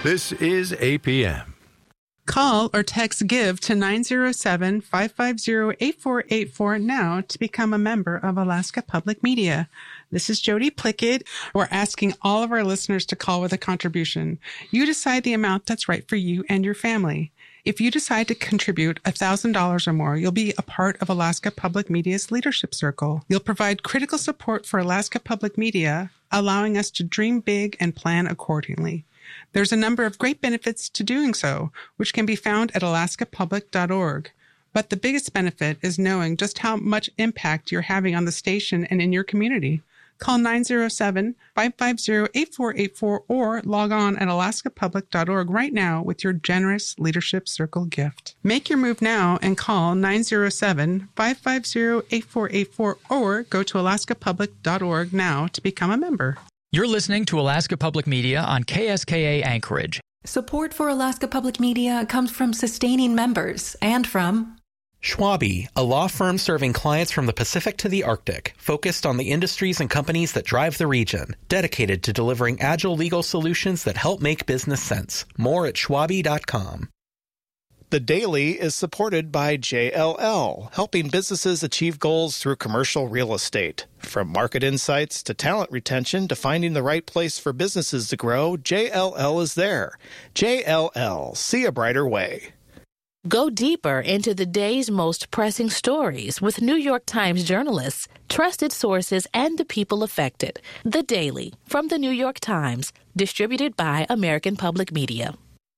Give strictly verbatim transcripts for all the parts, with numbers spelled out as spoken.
This is A P M. Call or text GIVE to nine zero seven, five five zero, eight four eight four now to become a member of Alaska Public Media. This is Jody Plickett. We're asking all of our listeners to call with a contribution. You decide the amount that's right for you and your family. If you decide to contribute one thousand dollars or more, you'll be a part of Alaska Public Media's Leadership Circle. You'll provide critical support for Alaska Public Media, allowing us to dream big and plan accordingly. There's a number of great benefits to doing so, which can be found at alaska public dot org. But the biggest benefit is knowing just how much impact you're having on the station and in your community. Call nine zero seven, five five zero, eight four eight four or log on at alaska public dot org right now with your generous Leadership Circle gift. Make your move now and call nine zero seven, five five zero, eight four eight four or go to alaska public dot org now to become a member. You're listening to Alaska Public Media on K S K A Anchorage. Support for Alaska Public Media comes from sustaining members and from Schwabe, a law firm serving clients from the Pacific to the Arctic, focused on the industries and companies that drive the region, dedicated to delivering agile legal solutions that help make business sense. More at schwabe dot com. The Daily is supported by J L L, helping businesses achieve goals through commercial real estate. From market insights to talent retention to finding the right place for businesses to grow, J L L is there. J L L, see a brighter way. Go deeper into the day's most pressing stories with New York Times journalists, trusted sources, and the people affected. The Daily, from the New York Times, distributed by American Public Media.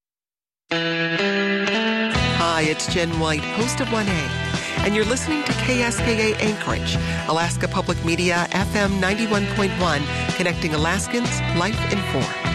Hi, it's Jen White, host of one A, and you're listening to K S K A Anchorage, Alaska Public Media, F M ninety-one point one, connecting Alaskans, life informed.